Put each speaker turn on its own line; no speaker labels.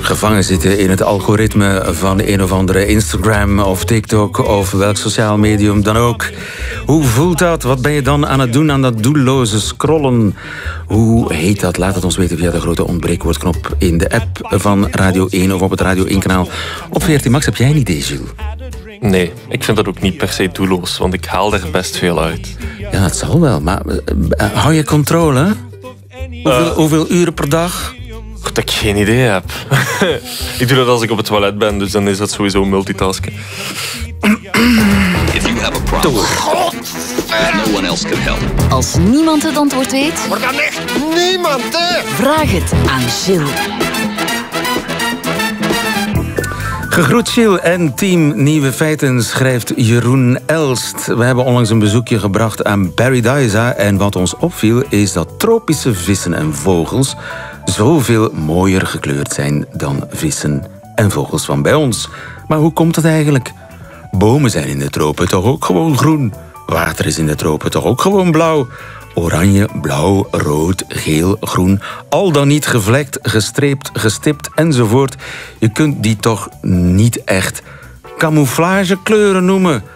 gevangen zitten in het algoritme van een of andere Instagram of TikTok of welk sociaal medium dan ook. Hoe voelt dat? Wat ben je dan aan het doen aan dat doelloze scrollen? Hoe heet dat? Laat het ons weten via de grote ontbreekwoordknop in de app van Radio 1 of op het Radio 1-kanaal. Op VRT Max heb jij een idee, Gilles?
Nee, ik vind dat ook niet per se doelloos, want ik haal er best veel uit.
Ja, dat zal wel, maar hou je controle? Hoeveel uren per dag?
Dat ik geen idee heb. Ik doe dat als ik op het toilet ben, dus dan is dat sowieso multitasken.
If you have a problem, no one else can help.
Als niemand het antwoord weet,
Maar dan echt niemand, hè?
vraag het aan Gilles.
Gegroet Gilles en team Nieuwe Feiten, schrijft Jeroen Elst. We hebben onlangs een bezoekje gebracht aan Paradise en wat ons opviel is dat tropische vissen en vogels zoveel mooier gekleurd zijn dan vissen en vogels van bij ons. Maar hoe komt het eigenlijk? Bomen zijn in de tropen toch ook gewoon groen? Water is in de tropen toch ook gewoon blauw? Oranje, blauw, rood, geel, groen. Al dan niet gevlekt, gestreept, gestipt enzovoort. Je kunt die toch niet echt camouflagekleuren noemen?